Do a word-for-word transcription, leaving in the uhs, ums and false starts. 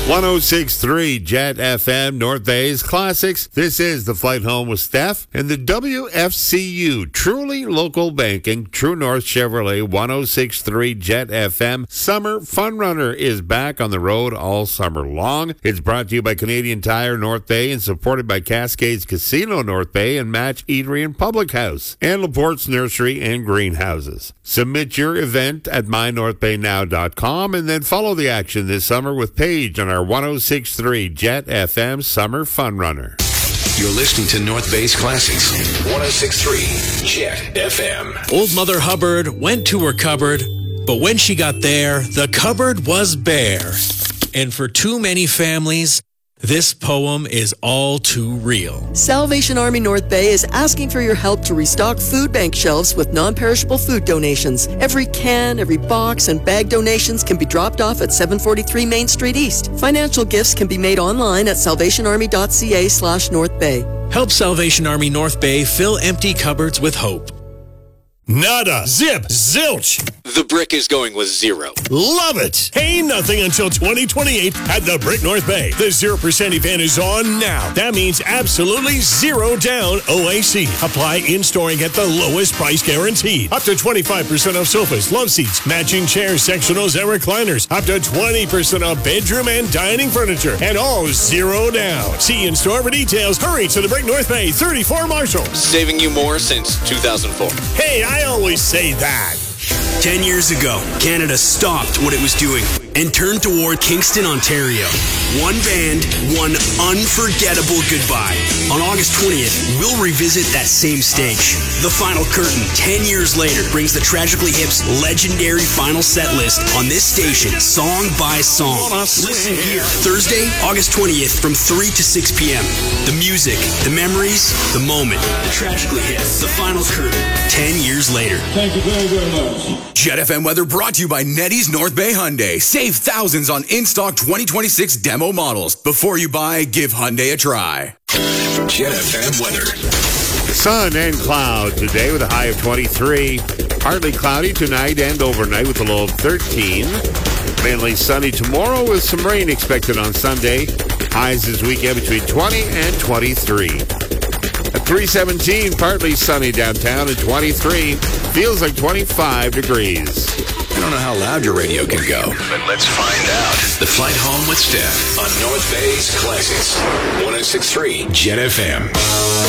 one oh six point three Jet F M, North Bay's Classics. This is the Flight Home with Steph and the W F C U, truly local banking. True North Chevrolet, one oh six point three Jet F M. Summer Fun Runner is back on the road all summer long. It's brought to you by Canadian Tire North Bay and supported by Cascades Casino North Bay and Match Eatery and Public House and LaPorte's Nursery and Greenhouses. Submit your event at my north bay now dot com and then follow the action this summer with Paige on our one oh six point three Jet F M Summer Fun Runner. You're listening to North Bay's Classics, one oh six point three Jet F M. Old Mother Hubbard went to her cupboard, but when she got there, the cupboard was bare. And for too many families, this poem is all too real. Salvation Army North Bay is asking for your help to restock food bank shelves with non-perishable food donations. Every can, every box, and bag donations can be dropped off at seven forty-three Main Street East. Financial gifts can be made online at salvationarmy.ca slash North Bay. Help Salvation Army North Bay fill empty cupboards with hope. Nada. Zip. Zilch. The Brick is going with zero. Love it. Pay nothing until twenty twenty-eight at the Brick North Bay. The zero percent event is on now. That means absolutely zero down O A C. Apply in-store and get the lowest price guaranteed. Up to twenty-five percent off sofas, love seats, matching chairs, sectionals, and recliners. Up to twenty percent off bedroom and dining furniture. And all zero down. See in-store for details. Hurry to the Brick North Bay, thirty-four Marshall. Saving you more since two thousand four. Hey, I always say that. Ten years ago, Canada stopped what it was doing and turned toward Kingston, Ontario. One band, one unforgettable goodbye. On August twentieth, we'll revisit that same stage. The Final Curtain, ten years later, brings the Tragically Hip's legendary final set list on this station, song by song. Listen here, Thursday, August twentieth, from three to six p.m. The music, the memories, the moment. The Tragically Hip, the Final Curtain, ten years later. Thank you very, very much. Jet F M weather brought to you by Nettie's North Bay Hyundai. Save thousands on in-stock twenty twenty-six demo models. Before you buy, give Hyundai a try. Jet F M weather. Sun and cloud today with a high of twenty-three. Partly cloudy tonight and overnight with a low of thirteen. Mainly sunny tomorrow with some rain expected on Sunday. Highs this weekend between twenty and twenty-three. At three seventeen, partly sunny downtown at twenty-three. Feels like twenty-five degrees. I don't know how loud your radio can go, but let's find out. The Flight Home with Steph on North Bay's Classics, one oh six point three Jet F M.